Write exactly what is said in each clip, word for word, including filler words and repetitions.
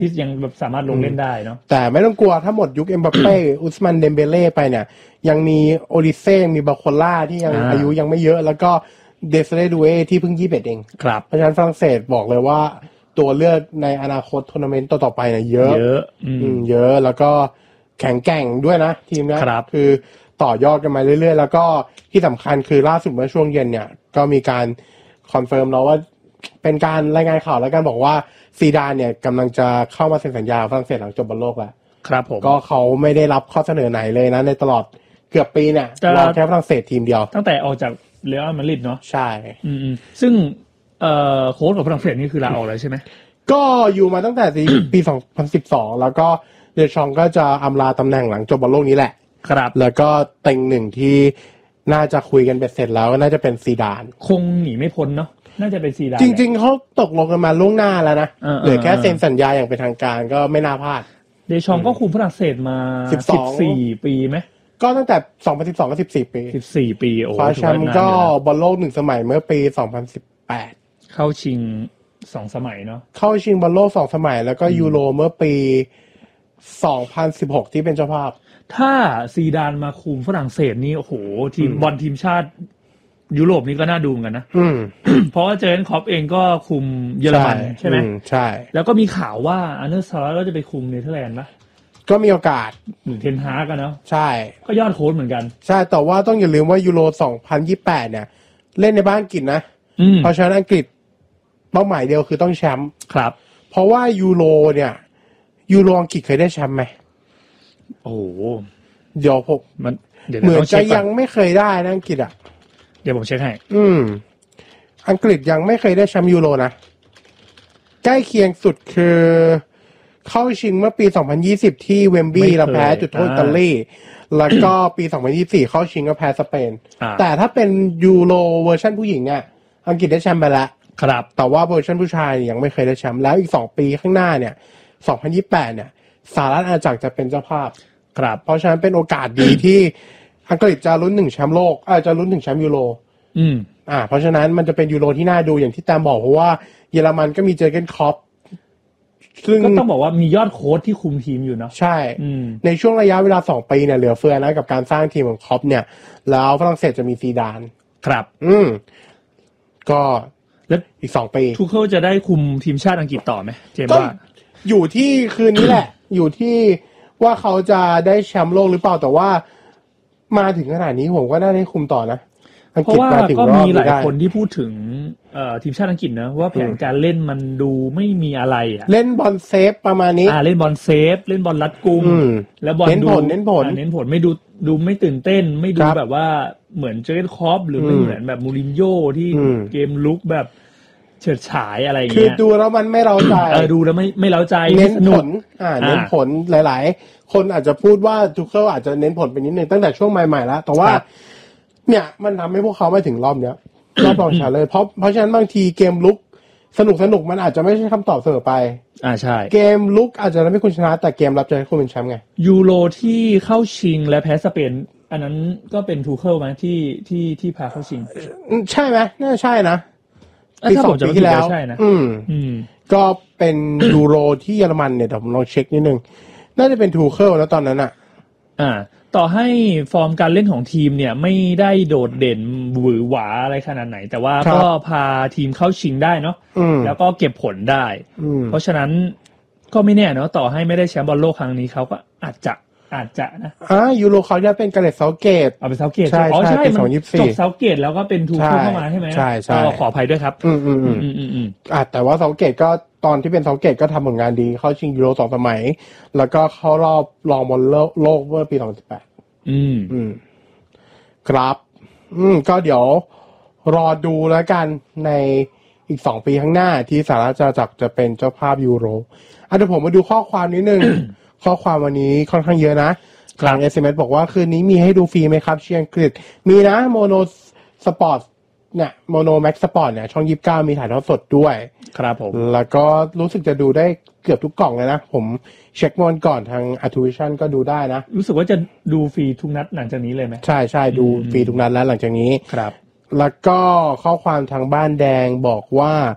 ที่ยังแบบสามารถลงเล่นได้เนาะแต่ไม่ต้องกลัวถ้าหมดยุคเอ็มบัปเป้ อุสมันเดมเบเล่ไปเนี่ยยังมีโอดิเซ่มีบาโคล่าที่ยังอายุยังไม่เยอะแล้วก็เดซเรดูเอที่เพิ่งยี่สิบเอ็ดเองเพราะฉะนั้นฝรั่งเศสบอกเลยว่าตัวเลือกในอนาคตทัวร์นาเมนต์ต่อๆไปเนี่ยเยอะเยอะอืมเยอะแล้วก็แข็งแกร่งด้วยนะทีมนะคือต่อยอดกันมาเรื่อยๆแล้วก็ที่สำคัญคือล่าสุดเมื่อช่วงเย็นเนี่ยก็มีการคอนเฟิร์มแล้วว่าเป็นการรายงานข่าวแล้วกันบอกว่าซีดานเนี่ยกำลังจะเข้ามาเซ็นสัญญาฝรั่งเศสหลังจบบอลโลกแล้วครับผมก็เขาไม่ได้รับข้อเสนอไหนเลยนะในตลอดเกือบปีเนี่ยรอแค่ฝรั่งเศสทีมเดียวตั้งแต่ออกจากเรอัลมาดริดเนาะใช่อืมซึ่งเอ่อโค้ชของฝรั่งเศสนี่คือลาออกแล้วใช่ไหมก็อยู่มาตั้งแต่ปีสองพันสิบสองแล้วก็เดชองก็จะอำลาตำแหน่งหลังจบบอลโลกนี้แหละครับแล้วก็เต็งหนึ่งที่น่าจะคุยกันเบ็ดเสร็จแล้วน่าจะเป็นซีดานคงหนีไม่พ้นเนาะน่าจะเป็นซีดานจริงๆเขาตกลงกันมาล่วงหน้าแล้วนะเหลือแค่เซ็นสัญญาอย่างเป็นทางการก็ไม่น่าพลาดเดชองก็คุมฝรั่งเศสมาสิบสี่ปีไหมก็ตั้งแต่สองพันสิบสองก็สิบสี่ปีสิบสี่ปีโอ้คว้าแชมป์ก็บอลโลกหนึ่งสมัยเมื่อปีสองพันสิบแปดเข้าชิงสองสมัยเนาะเข้าชิงบอลโลกสองสมัยแล้วก็ยูโรเมื่อปีสองพันสิบหกที่เป็นเจ้าภาพถ้าซีดานมาคุมฝรั่งเศสนี่โอ้โหทีมบอลทีมชาติยุโรปนี่ก็น่าดูเหมือนกันนะเพราะว่าเจอร์เกนคล็อปเองก็คุมเยอรมันใช่ไหมใช่แล้วก็มีข่าวว่าอันเดอร์ซาร์ก็จะไปคุมเนเธอร์แลนด์ปะก็มีโอกาสหรือเทนฮาร์กันเนาะใช่ก็ยอดโค้ชเหมือนกันใช่แต่ว่าต้องอย่าลืมว่ายูโรสองพันยี่สิบแปดเนี่ยเล่นในบ้านอังกฤษนะเพราะฉะนั้นอังกฤษเป้าหมายเดียวคือต้องแชมป์ครับเพราะว่ายูโรเนี่ยยูโรอังกฤษเคยได้แชมป์ไหมโอ้โหเดี๋ยวผมมันเหมือนจะยังไม่เคยได้นะอังกฤษอ่ะเดี๋ยวผมเช็คให้อืมอังกฤษยังไม่เคยได้แชมป์ยูโรนะใกล้เคียงสุดคือเข้าชิงเมื่อปีสองพันยี่สิบที่เวมบลีย์แล้วแพ้จุดโทษอิตาลีแล้วก็ปีสองพันยี่สิบสี่เข้าชิงก็แพ้สเปนแต่ถ้าเป็นยูโรเวอร์ชันผู้หญิงอ่ะอังกฤษได้แชมป์ไปแล้วครับแต่ว่าเวอร์ชันผู้ชายยังไม่เคยได้แชมป์แล้วอีกสองปีข้างหน้าเนี่ยสองพันยี่สิบแปดเนี่ยสหรัฐอาณาจักรจะเป็นเจ้าภาพครับเพราะฉะนั้นเป็นโอกาสดีที่อังกฤษจะลุ้นหนึ่งแชมป์โลกเออจะลุ้นถึงแชมป์ยูโรอืมอ่าเพราะฉะนั้นมันจะเป็นยูโรที่น่าดูอย่างที่แตมบอกเพราะว่าเยอรมันก็มีเจอร์เกนคล็อปซึ่งก็ต้องบอกว่ามียอดโค้ชที่คุมทีมอยู่เนาะใช่ในช่วงระยะเวลาสองปีเนี่ยเหลือเฟือนะกับการสร้างทีมของคล็อปเนี่ยแล้วฝรั่งเศสจะมีซีดานครับอืมก็แล้วอีกสองปีทูเคิลจะได้คุมทีมชาติอังกฤษต่อไหมเจมส์ว่าอยู่ที่คืนนี้แหละ อยู่ที่ว่าเขาจะได้แชมป์โลกหรือเปล่าแต่ว่ามาถึงขนาดนี้ผมก็น่าได้คุมต่อนะเพราะว่าก็มีหลายคนที่พูดถึงเอ่อทีมชาติอังกฤษนะว่าแผนการเล่นมันดูไม่มีอะไรอ่ะเล่นบอลเซฟประมาณนี้อ่าเล่นบอลเซฟเล่นบอลรัดกุมแล้วบอลเน้นผลเน้นผลเน้นผลไม่ดูดูไม่ตื่นเต้นไม่ดูแบบว่าเหมือนเจอร์เกนคล็อปหรือไม่เหมือนแบบมูรินโญ่ที่เกมลุกแบบเฉิดฉายอะไรอย่างเงี้ยคือดูแล้วมันไม่เร้าใจเออดูแล้วไม่ไม่เร้าใจเน้นผลอ่าเน้นผลหลายๆคนอาจจะพูดว่าทูเคิลอาจจะเน้นผลไปนิดนึงตั้งแต่ช่วงใหม่ๆแล้วแต่ว่าเนี่ยมันทำให้พวกเขาไม่ถึงรอบเนี้ยรอบรองชนะเลิศเพราะเพราะฉะนั้นบางทีเกมลุกสนุกสนุกมันอาจจะไม่ใช่คำตอบเสมอไปอ่าใช่เกมลุกอาจจะทำให้คุณชนะแต่เกมรับจะให้คุณเป็นแชมป์ไงยูโรที่เข้าชิงและแพ้สเปนอันนั้นก็เป็นทูเคิลมั้ยที่ที่ที่พาเข้าชิงใช่มั้ยน่าใช่นะปีสองปีที่แล้วอืมอืมก็เป็นยูโรที่เยอรมันเนี่ยเดี๋ยวผมลองเช็คนิดนึงน่าจะเป็นทูเคิลแล้วตอนนั้นอ่ะอ่าต่อให้ฟอร์มการเล่นของทีมเนี่ยไม่ได้โดดเด่นหวือหวาอะไรขนาดไหนแต่ว่าก็พาทีมเข้าชิงได้เนาะแล้วก็เก็บผลได้เพราะฉะนั้นก็ไม่แน่เนาะต่อให้ไม่ได้แชมป์บอลโลกครั้งนี้เขาก็อาจจะอาจจะนะอ่ายูโรเขาจะเป็นกาเลตเซาเกตเอาเป็นเซาเกตอ๋อใช่มันจบเซาเกตแล้วก็เป็นทูเคิลเข้ามาใช่ไหมใช่ใช่ขออภัยด้วยครับอืมอืมอืมอืมอืมอ่าแต่ว่าเซาเกตก็ตอนที่เป็นเซาเกตก็ทำผลงานดีเข้าชิงยูโรสองสมัยแล้วก็เข้ารอบรองบอลโลกเมื่อปีสองพันสิบแปดอืมอืมครับอืมก็เดี๋ยวรอดูแล้วกันในอีกสองปีข้างหน้าที่สหรัฐอาณาจักรจะเป็นเจ้าภาพยูโรอ่ะเดี๋ยวผมมาดูข้อความนิดนึง ข้อความวันนี้ค่อนข้างเยอะนะทาง เอส เอ็ม เอส บอกว่าคืนนี้มีให้ดูฟรีไหมครับเชียร์อังกฤษมีนะโมโนสปอร์ตเนี่ยโมโนแม็กสปอร์ตเนี่ยช่องยี่สิบเก้ามีถ่ายทอดสดด้วยครับผมแล้วก็รู้สึกจะดูได้เกือบทุกกล่องเลยนะผมเช็คมอนก่อนทาง Activision ก็ดูได้นะรู้สึกว่าจะดูฟรีทุกนัดหลังจากนี้เลยไหมใช่ใช่ดูฟรีทุกนัดแล้วหลังจากนี้ครับแล้วก็ข้อความทางบ้านแดงบอกว่า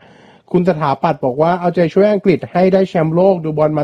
คุณสถาปัตย์บอกว่าเอาใจช่วยอังกฤษให้ได้แชมป์โลกดูบอลมา